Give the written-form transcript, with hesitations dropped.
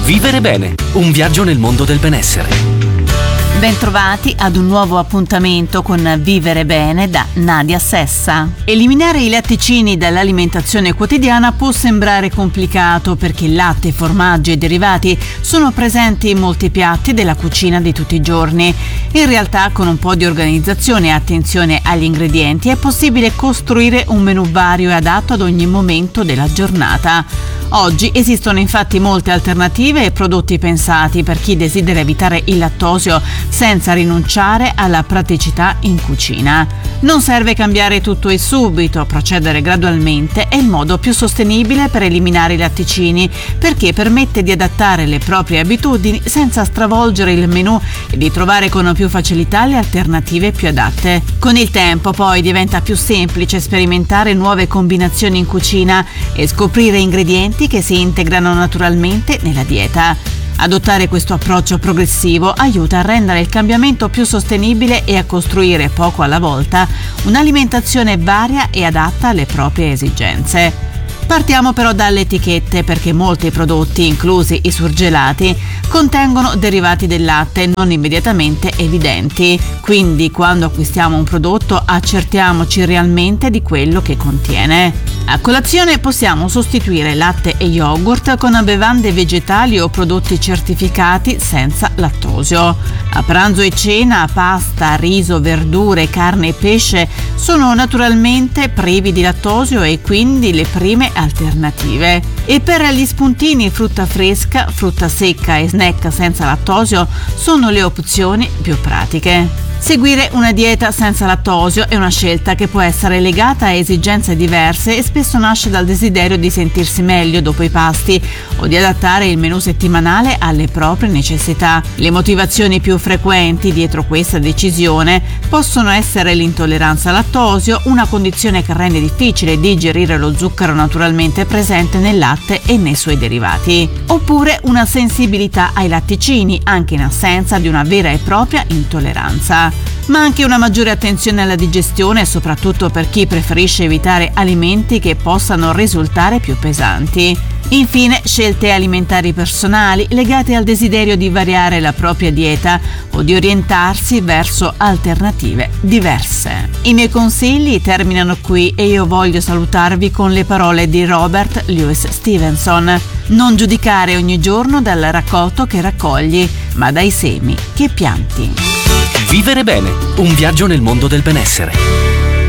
Vivere bene, un viaggio nel mondo del benessere. Bentrovati ad un nuovo appuntamento con Vivere Bene da Nadia Sessa. Eliminare i latticini dall'alimentazione quotidiana può sembrare complicato perché latte, formaggi e derivati sono presenti in molti piatti della cucina di tutti i giorni. In realtà, con un po' di organizzazione e attenzione agli ingredienti è possibile costruire un menù vario e adatto ad ogni momento della giornata. Oggi esistono infatti molte alternative e prodotti pensati per chi desidera evitare il lattosio senza rinunciare alla praticità in cucina. Non serve cambiare tutto e subito, procedere gradualmente è il modo più sostenibile per eliminare i latticini, perché permette di adattare le proprie abitudini senza stravolgere il menù e di trovare con più facilità le alternative più adatte. Con il tempo poi diventa più semplice sperimentare nuove combinazioni in cucina e scoprire ingredienti che si integrano naturalmente nella dieta. Adottare questo approccio progressivo aiuta a rendere il cambiamento più sostenibile e a costruire poco alla volta un'alimentazione varia e adatta alle proprie esigenze. Partiamo però dalle etichette, perché molti prodotti, inclusi i surgelati, contengono derivati del latte non immediatamente evidenti. Quindi, quando acquistiamo un prodotto, accertiamoci realmente di quello che contiene. A colazione possiamo sostituire latte e yogurt con bevande vegetali o prodotti certificati senza lattosio. A pranzo e cena, pasta, riso, verdure, carne e pesce sono naturalmente privi di lattosio e quindi le prime alternative. E per gli spuntini, frutta fresca, frutta secca e snack senza lattosio sono le opzioni più pratiche. Seguire una dieta senza lattosio è una scelta che può essere legata a esigenze diverse e spesso nasce dal desiderio di sentirsi meglio dopo i pasti o di adattare il menù settimanale alle proprie necessità. Le motivazioni più frequenti dietro questa decisione possono essere l'intolleranza al lattosio, una condizione che rende difficile digerire lo zucchero naturalmente presente nel latte e nei suoi derivati, oppure una sensibilità ai latticini anche in assenza di una vera e propria intolleranza. Ma anche una maggiore attenzione alla digestione, soprattutto per chi preferisce evitare alimenti che possano risultare più pesanti. Infine, scelte alimentari personali legate al desiderio di variare la propria dieta o di orientarsi verso alternative diverse. I miei consigli terminano qui e io voglio salutarvi con le parole di Robert Louis Stevenson. Non giudicare ogni giorno dal raccolto che raccogli, ma dai semi che pianti. Vivere bene, un viaggio nel mondo del benessere.